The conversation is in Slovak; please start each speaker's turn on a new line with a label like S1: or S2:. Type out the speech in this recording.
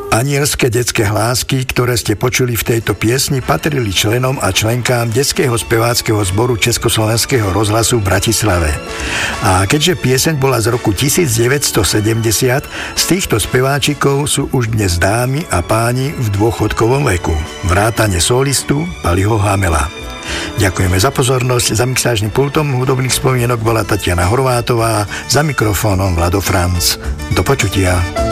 S1: Anielské detské hlásky, ktoré ste počuli v tejto piesni, patrili členom a členkám detského speváckeho zboru Československého rozhlasu v Bratislave. A keďže pieseň bola z roku 1970, z týchto speváčikov sú už dnes dámy a páni v dôchodkovom veku. Vrátane solistu Paliho Hamela. Ďakujeme za pozornosť. Za mixážnym pultom hudobných spomienok bola Tatiana Horvátová, za mikrofónom Vlado Franc. Do počutia.